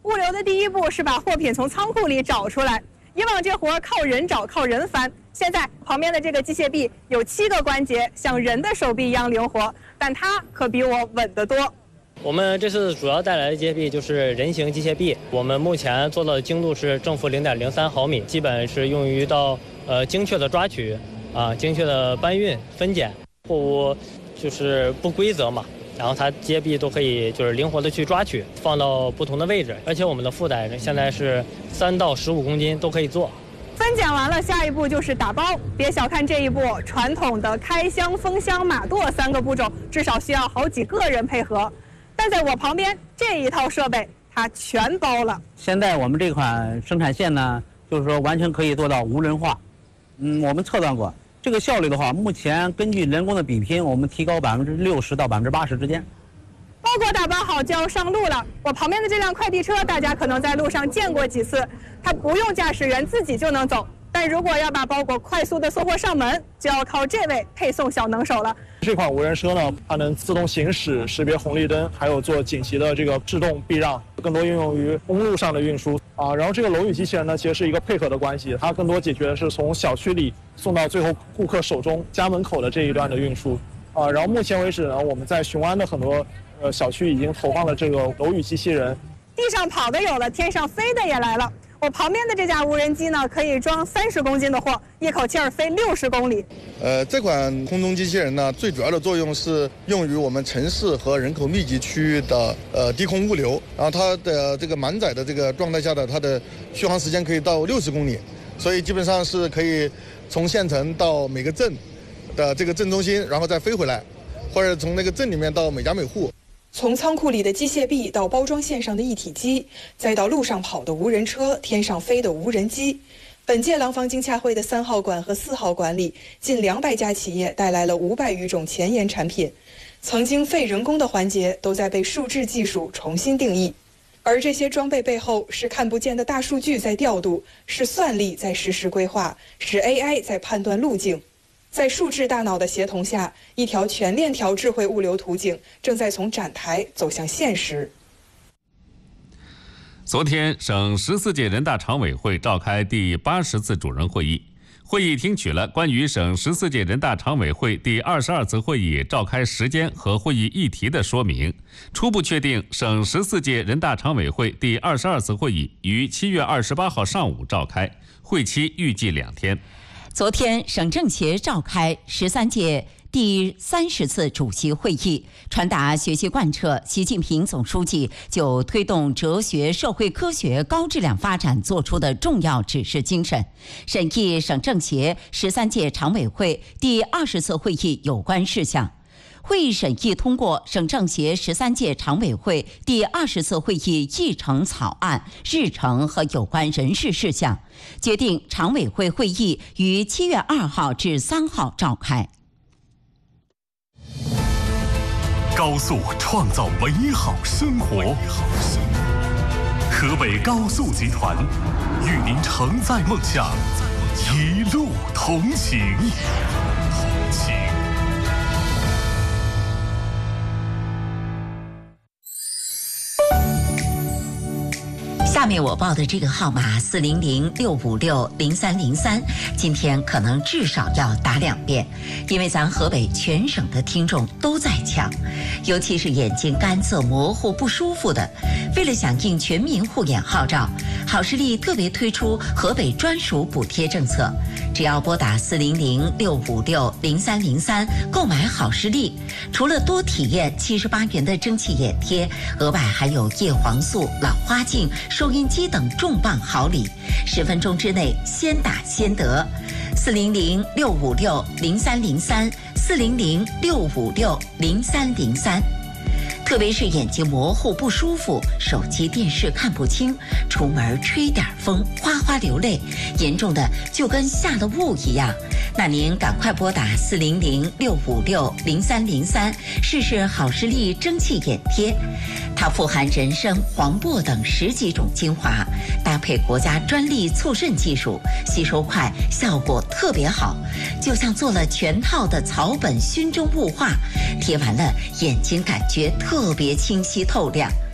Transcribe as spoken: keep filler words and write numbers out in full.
物流的第一步是把货品从仓库里找出来。以往这活靠人找、靠人翻，现在旁边的这个机械臂有七个关节，像人的手臂一样灵活，但它可比我稳得多。 我们这次主要带来的机械臂就是人形机械臂，我们目前做到的精度是正负零点零三毫米，基本是用于到呃精确的抓取啊、精确的搬运、分拣，货物就是不规则嘛。然后它机械臂都可以就是灵活的去抓取，放到不同的位置，而且我们的负载现在是三到十五公斤都可以做。 分拣完了，下一步就是打包。别小看这一步，传统的开箱、封箱、码垛三个步骤，至少需要好几个人配合。但在我旁边这一套设备，它全包了。 现在我们这款生产线呢，就是说完全可以做到无人化。嗯，我们测算过。这个效率的话，目前根据人工的比拼，我们提高百分之六十到百分之八十之间。 包裹打包好就要上路了。我旁边的这辆快递车，大家可能在路上见过几次，它不用驾驶员自己就能走。但如果要把包裹快速的送货上门，就要靠这位配送小能手了。 这款无人车呢，它能自动行驶、识别红绿灯，还有做紧急的这个制动避让，更多应用于公路上的运输啊。然后这个楼宇机器人呢，其实是一个配合的关系，它更多解决的是从小区里送到最后顾客手中家门口的这一段的运输啊。然后目前为止呢，我们在雄安的很多呃小区已经投放了这个楼宇机器人。 地上跑的有了，天上飞的也来了。我旁边的这架无人机呢，可以装三十公斤的货，一口气儿飞六十公里。 呃，这款空中机器人呢，最主要的作用是用于我们城市和人口密集区域的呃低空物流。然后它的这个满载的这个状态下的，它的续航时间可以到六十公里，所以基本上是可以从县城到每个镇的这个镇中心，然后再飞回来，或者从那个镇里面到每家每户。 从仓库里的机械臂到包装线上的一体机，再到路上跑的无人车、天上飞的无人机。本届廊坊经洽会的三号馆和四号馆里，近两百家企业带来了五百余种前沿产品。曾经废人工的环节都在被数字技术重新定义，而这些装备背后是看不见的大数据在调度，是算力在实时规划，是 A I 在判断路径。在数字大脑的协同下，一条全链条智慧物流途径正在从展台走向现实。 昨天，省十四届人大常委会召开第八十次主任会议，会议听取了关于省十四届人大常委会第二十二次会议召开时间和会议议题的说明，初步确定省十四届人大常委会第二十二次会议于七月二十八号上午召开，会期预计两天。 昨天，省政协召开十三届第三十次主席会议，传达学习贯彻习近平总书记就推动哲学社会科学高质量发展作出的重要指示精神，审议省政协十三届常委会第二十次会议有关事项。会议审议通过省政协十三届常委会第二十次会议议程草案、日程和有关人事事项，决定常委会会议于七月二号至三号召开。 高速创造美好生活，河北高速集团与您承载梦想，一路同行。同行。 下面我报的这个号码四零零六五六零三零三，今天可能至少要打两遍，因为咱河北全省的听众都在抢，尤其是眼睛干涩模糊不舒服的。为了响应全民护眼号召，好视力特别推出河北专属补贴政策，只要拨打四零零六五六零三零三购买好视力，除了多体验七十八元的蒸汽眼贴，额外还有叶黄素、老花镜、收音机等重磅好礼，十分钟之内先打先得。四零零六五六零三零三，四零零六五六零三零三。特别是眼睛模糊不舒服，手机电视看不清，出门吹点风哗哗流泪，严重的就跟下了雾一样，那您赶快拨打四零零六五六零三零三试试好视力蒸汽眼贴。它富含人参、黄柏等十几种精华，搭配国家专利促渗技术，吸收快，效果特别好，就像做了全套的草本熏蒸雾化，贴完了眼睛感觉特别清晰透亮。